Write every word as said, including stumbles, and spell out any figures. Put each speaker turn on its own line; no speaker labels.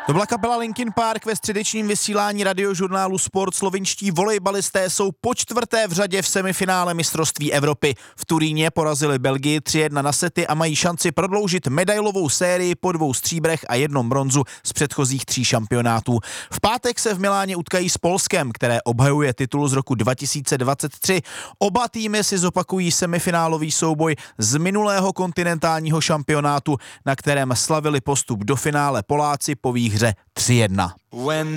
To byla kapela Linkin Park ve středečním vysílání radiožurnálu Sport. Slovinští volejbalisté jsou po čtvrté v řadě v semifinále mistrovství Evropy. V Turíně porazili Belgii tři jedna na sety a mají šanci prodloužit medailovou sérii po dvou stříbrech a jednom bronzu z předchozích tří šampionátů. V pátek se v Miláně utkají s Polskem, které obhajuje titul z roku dva tisíce dvacet tři. Oba týmy si zopakují semifinálový souboj z minulého kontinentálního šampionátu, na kterém slavili postup do finále Poláci po výhře tři jedna.